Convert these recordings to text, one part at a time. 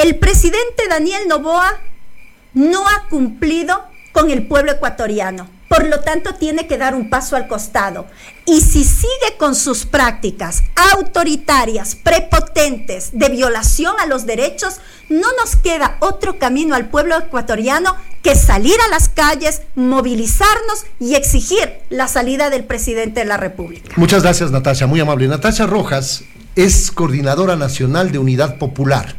El presidente Daniel Noboa no ha cumplido con el pueblo ecuatoriano. Por lo tanto, tiene que dar un paso al costado. Y si sigue con sus prácticas autoritarias, prepotentes, de violación a los derechos, no nos queda otro camino al pueblo ecuatoriano que salir a las calles, movilizarnos y exigir la salida del presidente de la República. Muchas gracias, Natasha, muy amable. Natasha Rojas es coordinadora nacional de Unidad Popular,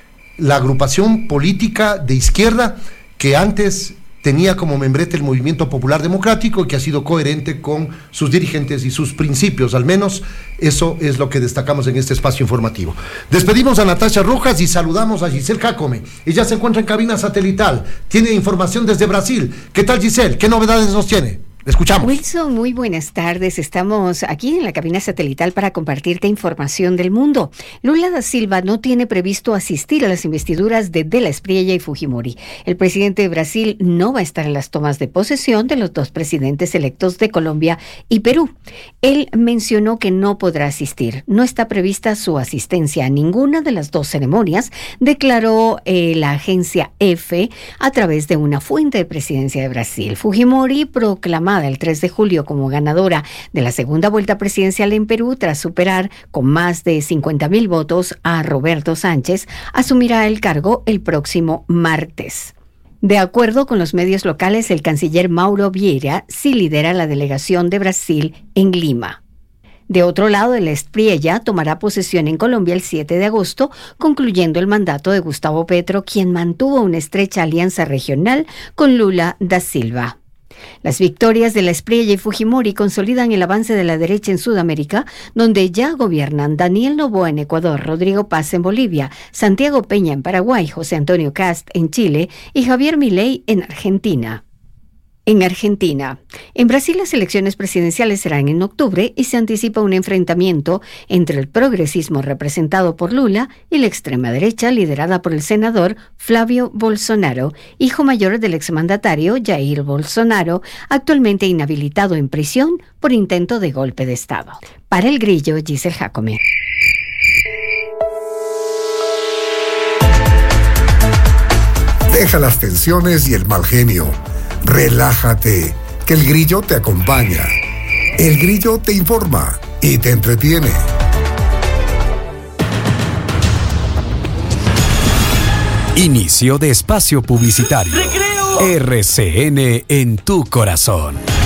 la agrupación política de izquierda que antes tenía como membrete el Movimiento Popular Democrático y que ha sido coherente con sus dirigentes y sus principios. Al menos eso es lo que destacamos en este espacio informativo. Despedimos a Natasha Rojas y saludamos a Giselle Jacome. Ella se encuentra en cabina satelital, tiene información desde Brasil. ¿Qué tal, Giselle? ¿Qué novedades nos tiene? Escuchamos. Wilson, muy buenas tardes. Estamos aquí en la cabina satelital para compartirte información del mundo. Lula da Silva no tiene previsto asistir a las investiduras de Della Espriella y Fujimori. El presidente de Brasil no va a estar en las tomas de posesión de los dos presidentes electos de Colombia y Perú. Él mencionó que no podrá asistir. No está prevista su asistencia a ninguna de las dos ceremonias, declaró la agencia EFE a través de una fuente de presidencia de Brasil. Fujimori proclamó el 3 de julio como ganadora de la segunda vuelta presidencial en Perú tras superar con más de 50,000 votos a Roberto Sánchez, asumirá el cargo el próximo martes. De acuerdo con los medios locales, el canciller Mauro Vieira sí lidera la delegación de Brasil en Lima. De otro lado, Della Espriella tomará posesión en Colombia el 7 de agosto, concluyendo el mandato de Gustavo Petro, quien mantuvo una estrecha alianza regional con Lula da Silva. Las victorias de Della Espriella y Fujimori consolidan el avance de la derecha en Sudamérica, donde ya gobiernan Daniel Noboa en Ecuador, Rodrigo Paz en Bolivia, Santiago Peña en Paraguay, José Antonio Kast en Chile y Javier Milei en Argentina. En Brasil las elecciones presidenciales serán en octubre y se anticipa un enfrentamiento entre el progresismo representado por Lula y la extrema derecha liderada por el senador Flávio Bolsonaro, hijo mayor del exmandatario Jair Bolsonaro, actualmente inhabilitado en prisión por intento de golpe de Estado. Para El Grillo, Giselle Jacome. Deja las tensiones y el mal genio. Relájate, que El Grillo te acompaña. El Grillo te informa y te entretiene. Inicio de espacio publicitario. ¡Recreo! RCN en tu corazón.